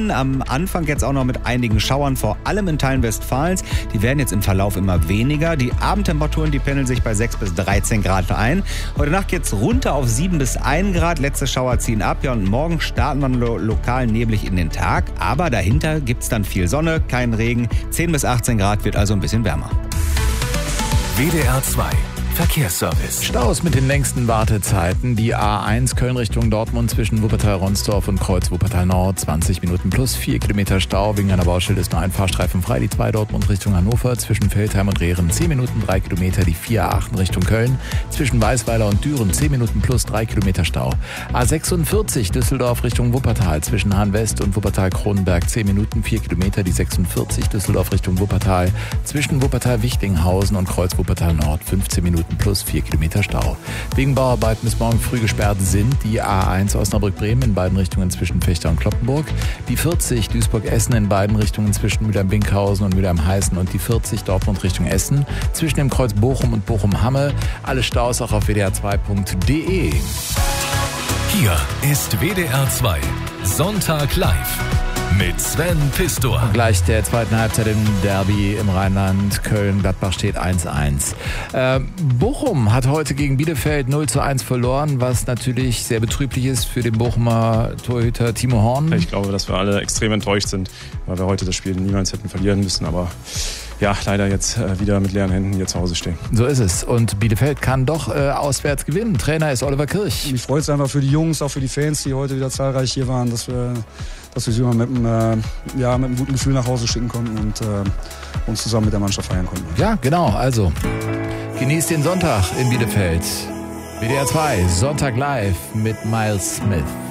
Regen. Am Anfang jetzt auch noch mit einigen Schauern, vor allem in Teilen Westfalens. Die werden jetzt im Verlauf immer weniger. Die Abendtemperaturen, die pendeln sich bei 6 bis 13 Grad ein. Heute Nacht geht's runter auf 7 bis 1 Grad. Letzte Schauer ziehen ab. Ja, und morgen starten wir lokal neblig in den Tag. Aber dahinter gibt's dann viel Sonne, kein Regen. 10 bis 18 Grad wird also ein bisschen wärmer. WDR 2 Verkehrsservice. Staus mit den längsten Wartezeiten. Die A1 Köln Richtung Dortmund zwischen Wuppertal-Ronsdorf und Kreuz Wuppertal-Nord. 20 Minuten plus 4 Kilometer Stau. Wegen einer Baustelle ist nur ein Fahrstreifen frei. Die 2 Dortmund Richtung Hannover zwischen Feldheim und Rehren 10 Minuten 3 Kilometer. Die 4 A8 Richtung Köln zwischen Weißweiler und Düren 10 Minuten plus 3 Kilometer Stau. A46 Düsseldorf Richtung Wuppertal zwischen Hahn-West und Wuppertal-Kronenberg 10 Minuten 4 Kilometer. Die 46 Düsseldorf Richtung Wuppertal zwischen Wuppertal-Wichtinghausen und Kreuz Wuppertal-Nord 15 Minuten plus 4 Kilometer Stau. Wegen Bauarbeiten bis morgen früh gesperrt sind die A1 Osnabrück-Bremen in beiden Richtungen zwischen Fechter und Kloppenburg, die 40 Duisburg-Essen in beiden Richtungen zwischen Mülheim-Binkhausen und Mülheim-Heißen und die 40 Dortmund Richtung Essen zwischen dem Kreuz Bochum und Bochum-Hamme. Alle Staus auch auf wdr2.de. Hier ist WDR 2 Sonntag live mit Sven Pistor. Gleich der zweiten Halbzeit im Derby im Rheinland. Köln-Gladbach steht 1-1. Bochum hat heute gegen Bielefeld 0-1 verloren, was natürlich sehr betrüblich ist für den Bochumer Torhüter Timo Horn. Ich glaube, dass wir alle extrem enttäuscht sind, weil wir heute das Spiel niemals hätten verlieren müssen, aber ja, leider jetzt wieder mit leeren Händen hier zu Hause stehen. So ist es. Und Bielefeld kann doch auswärts gewinnen. Trainer ist Oliver Kirch. Mich freut es einfach für die Jungs, auch für die Fans, die heute wieder zahlreich hier waren, dass wir sie mal mit einem guten Gefühl nach Hause schicken konnten und uns zusammen mit der Mannschaft feiern konnten. Ja, genau. Also, genießt den Sonntag in Bielefeld. WDR 2, Sonntag live mit Miles Smith.